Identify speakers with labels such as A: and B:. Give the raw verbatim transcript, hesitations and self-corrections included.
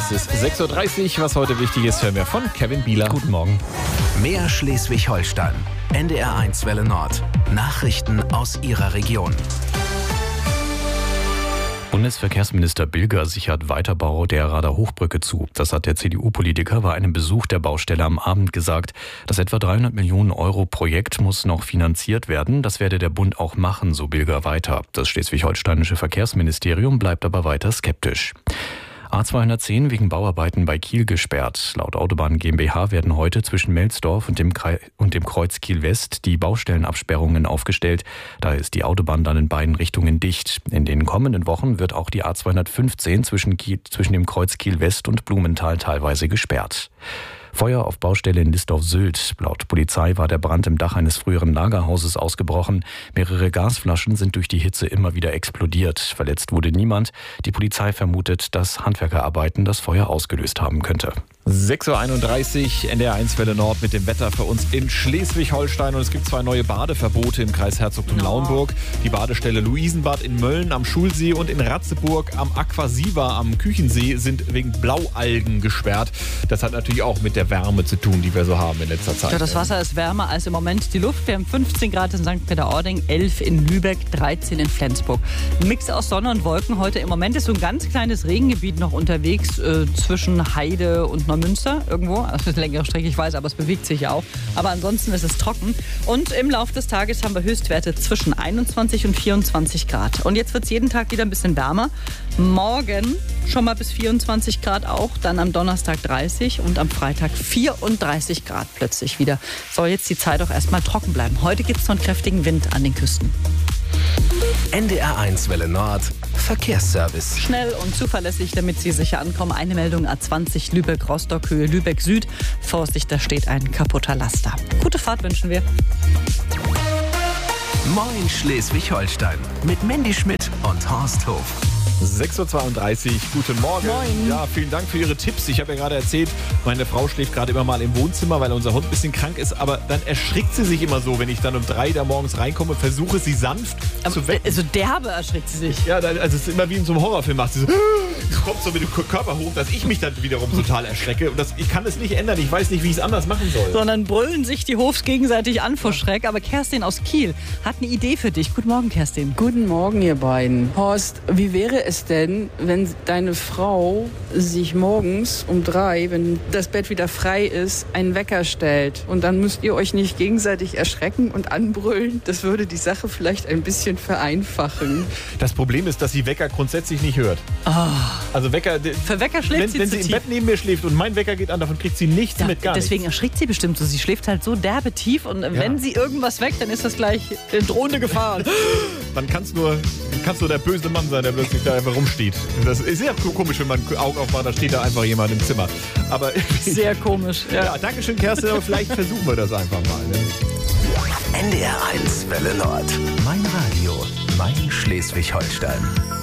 A: Es ist sechs Uhr dreißig. Was heute wichtig ist, hören wir von Kevin Bieler.
B: Guten Morgen.
C: Mehr Schleswig-Holstein. N D R eins Welle Nord. Nachrichten aus Ihrer Region.
B: Bundesverkehrsminister Bilger sichert Weiterbau der Rader Hochbrücke zu. Das hat der C D U-Politiker bei einem Besuch der Baustelle am Abend gesagt. Das etwa dreihundert Millionen Euro Projekt muss noch finanziert werden. Das werde der Bund auch machen, so Bilger weiter. Das schleswig-holsteinische Verkehrsministerium bleibt aber weiter skeptisch. A zweihundertzehn wegen Bauarbeiten bei Kiel gesperrt. Laut Autobahn GmbH werden heute zwischen Melsdorf und dem, Kre- und dem Kreuz Kiel-West die Baustellenabsperrungen aufgestellt. Daher ist die Autobahn dann in beiden Richtungen dicht. In den kommenden Wochen wird auch die A zweihundertfünfzehn zwischen, Kiel, zwischen dem Kreuz Kiel-West und Blumenthal teilweise gesperrt. Feuer auf Baustelle in Lisdorf-Sylt. Laut Polizei war der Brand im Dach eines früheren Lagerhauses ausgebrochen. Mehrere Gasflaschen sind durch die Hitze immer wieder explodiert. Verletzt wurde niemand. Die Polizei vermutet, dass Handwerkerarbeiten das Feuer ausgelöst haben könnte.
A: sechs Uhr einunddreißig, N D R eins Welle Nord mit dem Wetter für uns in Schleswig-Holstein. Und es gibt zwei neue Badeverbote im Kreis Herzogtum-Lauenburg. Die Badestelle Luisenbad in Mölln am Schulsee und in Ratzeburg am Aquasiva am Küchensee sind wegen Blaualgen gesperrt. Das hat natürlich auch mit der Wärme zu tun, die wir so haben in letzter Zeit.
D: Ja, das Wasser ist wärmer als im Moment die Luft. Wir haben fünfzehn Grad in Sankt Peter-Ording, elf in Lübeck, dreizehn in Flensburg. Ein Mix aus Sonne und Wolken heute. Im Moment ist so ein ganz kleines Regengebiet noch unterwegs äh, zwischen Heide und Neumünster irgendwo. Also eine längere Strecke, ich weiß, aber es bewegt sich ja auch. Aber ansonsten ist es trocken. Und im Laufe des Tages haben wir Höchstwerte zwischen einundzwanzig und vierundzwanzig Grad. Und jetzt wird es jeden Tag wieder ein bisschen wärmer. Morgen schon mal bis vierundzwanzig Grad auch. Dann am Donnerstag dreißig und am Freitag vierunddreißig Grad plötzlich wieder. Soll jetzt die Zeit auch erstmal trocken bleiben. Heute gibt es noch einen kräftigen Wind an den Küsten.
C: N D R eins Welle Nord. Verkehrsservice.
D: Schnell und zuverlässig, damit Sie sicher ankommen. Eine Meldung A zwanzig Lübeck-Rostock, Höhe Lübeck Süd. Vorsicht, da steht ein kaputter Laster. Gute Fahrt wünschen wir.
C: Moin Schleswig-Holstein. Mit Mandy Schmidt und Horst Hof.
A: sechs Uhr zweiunddreißig, guten Morgen.
D: Moin.
A: Ja, vielen Dank für Ihre Tipps. Ich habe ja gerade erzählt, meine Frau schläft gerade immer mal im Wohnzimmer, weil unser Hund ein bisschen krank ist. Aber dann erschrickt sie sich immer so, wenn ich dann um drei da morgens reinkomme, versuche sie sanft
D: Aber
A: zu wecken.
D: Also derbe erschrickt sie sich.
A: Ja, also es ist immer wie in so einem Horrorfilm. Macht sie so, kommt so mit dem Körper hoch, dass ich mich dann wiederum total erschrecke. Und das, ich kann es nicht ändern. Ich weiß nicht, wie ich es anders machen soll.
D: Sondern brüllen sich die Hofs gegenseitig an vor Schreck. Aber Kerstin aus Kiel hat eine Idee für dich. Guten Morgen, Kerstin.
E: Guten Morgen, ihr beiden. Horst, wie wäre es denn, wenn deine Frau sich morgens um drei, wenn das Bett wieder frei ist, einen Wecker stellt? Und dann müsst ihr euch nicht gegenseitig erschrecken und anbrüllen. Das würde die Sache vielleicht ein bisschen vereinfachen.
A: Das Problem ist, dass sie Wecker grundsätzlich nicht hört.
D: Oh.
A: Also Wecker,
D: Für Wecker schläft
A: wenn,
D: sie
A: wenn
D: zu
A: sie im
D: tief.
A: Bett neben mir schläft und mein Wecker geht an, davon kriegt sie nichts
D: Ja,
A: mit, gar
D: deswegen
A: nichts.
D: erschrickt sie bestimmt so. Sie schläft halt so derbe tief und wenn sie irgendwas weckt, dann ist das gleich in drohende Gefahr.
A: Dann kann es nur, kann's nur der böse Mann sein, der plötzlich da einfach rumsteht. Das ist ja komisch, wenn man Augen aufmacht, da steht da einfach jemand im Zimmer. Aber
D: Sehr komisch. Ja.
A: ja, danke schön, Kerstin, aber vielleicht versuchen wir das einfach mal. Ne?
C: N D R eins Welle Nord. Mein Radio. Mein Schleswig-Holstein.